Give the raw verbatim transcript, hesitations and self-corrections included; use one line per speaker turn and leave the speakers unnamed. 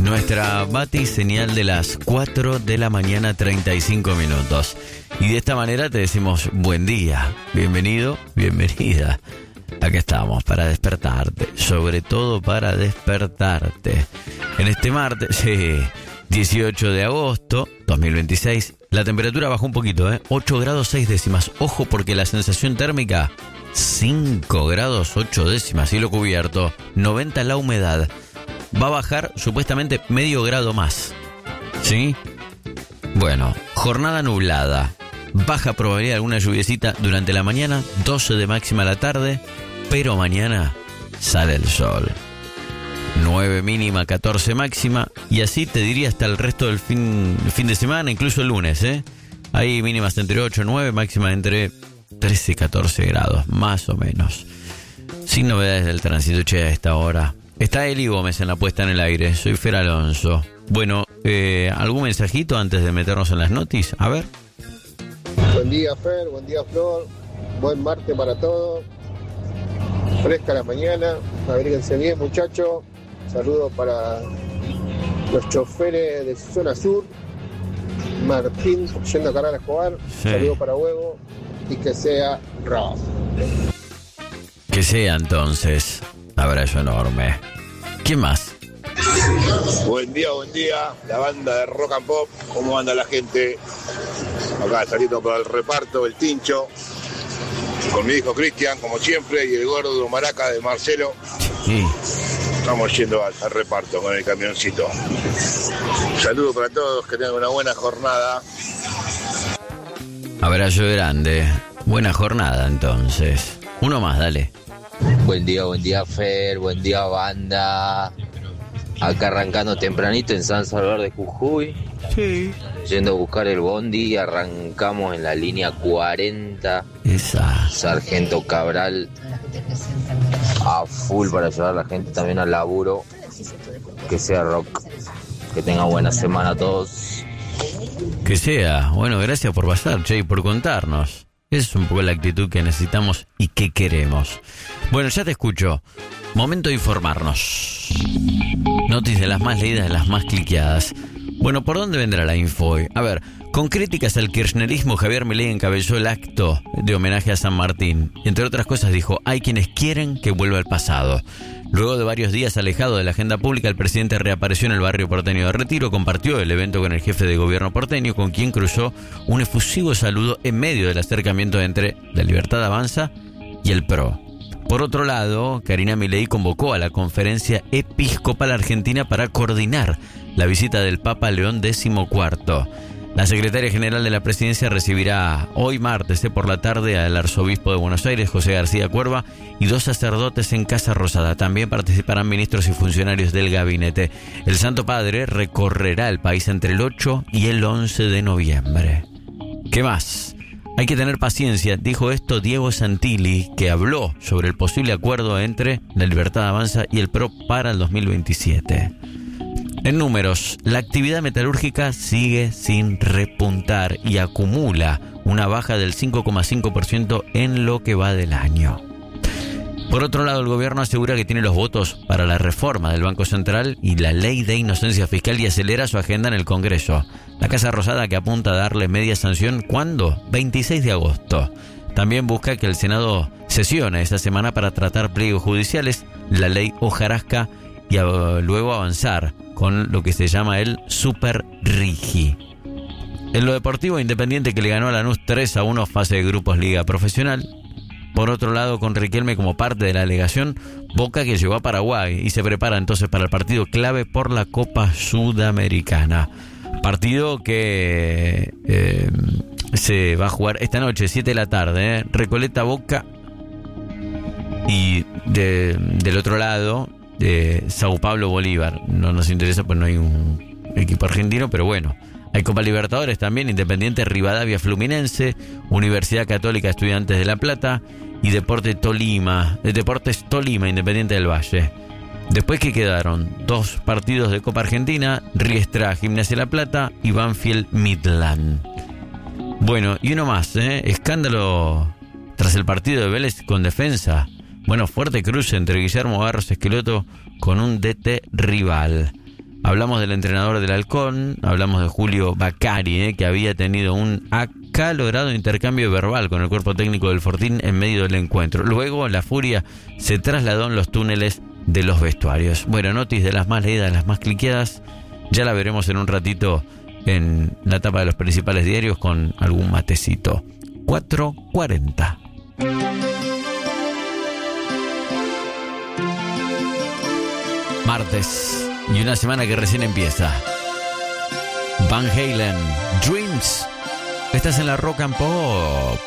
Nuestra Bati señal de las cuatro de la mañana, treinta y cinco minutos. Y de esta manera te decimos buen día, bienvenido, bienvenida. Aquí estamos para despertarte, sobre todo para despertarte. En este martes, sí, dieciocho de agosto dos mil veintiséis, la temperatura bajó un poquito, ¿eh? ocho grados seis décimas. Ojo porque la sensación térmica, cinco grados ocho décimas. Cielo cubierto, noventa la humedad. Va a bajar supuestamente medio grado más. ¿Sí? Bueno, jornada nublada. Baja probabilidad de alguna lluviecita durante la mañana, doce de máxima a la tarde, pero mañana sale el sol. nueve mínima, catorce máxima, y así te diría hasta el resto del fin, fin de semana, incluso el lunes, ¿eh? Hay mínimas entre ocho, nueve, máxima entre trece y catorce grados, más o menos. Sin novedades del tránsito, che, a esta hora. Está Eli Gómez en la puesta en el aire, soy Fer Alonso. Bueno, eh, ¿algún mensajito antes de meternos en las noticias? A ver.
Buen día, Fer, buen día, Flor. Buen martes para todos. Fresca la mañana, abríguense bien, muchachos. Saludos para los choferes de zona sur. Martín, yendo a Carrera a jugar. Sí. Saludos para Huevo y que sea rock.
Que sea entonces. Abrazo enorme. ¿Quién más?
Buen día, buen día. La banda de Rock and Pop. ¿Cómo anda la gente? Acá saliendo para el reparto, el Tincho. Con mi hijo Cristian, como siempre, y el gordo Maraca de Marcelo. Sí. Estamos yendo al, al reparto con el camioncito. Saludos para todos, que tengan una buena jornada.
Abrazo grande. Buena jornada entonces. Uno más, dale.
Buen día, buen día, Fer, buen día, banda. Acá arrancando tempranito en San Salvador de Jujuy. Sí. Yendo a buscar el bondi, arrancamos en la línea cuarenta.
Esa.
Sargento Cabral. A full para llevar a la gente también al laburo. Que sea rock. Que tenga buena semana a todos.
Que sea. Bueno, gracias por pasar, che, y por contarnos. Esa es un poco la actitud que necesitamos y que queremos. Bueno, ya te escucho. Momento de informarnos. Noticias de las más leídas, de las más cliqueadas. Bueno, ¿por dónde vendrá la info hoy? A ver, con críticas al kirchnerismo, Javier Milei encabezó el acto de homenaje a San Martín. Entre otras cosas dijo, hay quienes quieren que vuelva al pasado. Luego de varios días alejado de la agenda pública, el presidente reapareció en el barrio porteño de Retiro, compartió el evento con el jefe de gobierno porteño, con quien cruzó un efusivo saludo en medio del acercamiento entre La Libertad Avanza y el P R O. Por otro lado, Karina Milei convocó a la Conferencia Episcopal Argentina para coordinar la visita del Papa León catorce. La secretaria general de la presidencia recibirá hoy martes eh, por la tarde al arzobispo de Buenos Aires, José García Cuerva, y dos sacerdotes en Casa Rosada. También participarán ministros y funcionarios del gabinete. El Santo Padre recorrerá el país entre el ocho y el once de noviembre. ¿Qué más? Hay que tener paciencia, dijo esto Diego Santilli, que habló sobre el posible acuerdo entre La Libertad Avanza y el P R O para el dos mil veintisiete. En números, la actividad metalúrgica sigue sin repuntar y acumula una baja del cinco coma cinco por ciento en lo que va del año. Por otro lado, el gobierno asegura que tiene los votos para la reforma del Banco Central y la ley de inocencia fiscal y acelera su agenda en el Congreso. La Casa Rosada, que apunta a darle media sanción, ¿cuándo? veintiséis de agosto. También busca que el Senado sesione esta semana para tratar pliegos judiciales, la ley hojarasca y a, luego avanzar con lo que se llama el Super Rigi. En lo deportivo, Independiente, que le ganó a Lanús tres a uno fase de grupos Liga Profesional. Por otro lado, con Riquelme como parte de la delegación, Boca, que llegó a Paraguay y se prepara entonces para el partido clave por la Copa Sudamericana. Partido que eh, se va a jugar esta noche, siete de la tarde, ¿eh? Recoleta, Boca. Y de, del otro lado, de Sao Paulo, Bolívar. No nos interesa, pues no hay un equipo argentino, pero bueno. Hay Copa Libertadores también, Independiente, Rivadavia, Fluminense, Universidad Católica, Estudiantes de La Plata y Deporte Tolima, Deportes Tolima, Independiente del Valle. Después que quedaron dos partidos de Copa Argentina, Riestra, Gimnasia de La Plata y Banfield Midland. Bueno, y uno más, ¿eh? Escándalo tras el partido de Vélez con Defensa. Bueno, fuerte cruce entre Guillermo Barros Esqueloto con un D T rival. Hablamos del entrenador del Halcón, hablamos de Julio Baccari, eh, que había tenido un acalorado intercambio verbal con el cuerpo técnico del Fortín en medio del encuentro. Luego la furia se trasladó en los túneles de los vestuarios. Bueno, notis de las más leídas, las más cliqueadas, ya la veremos en un ratito en la tapa de los principales diarios con algún matecito. cuatro cuarenta. Martes y una semana que recién empieza. Van Halen, Dreams. Estás en la Rock and Pop.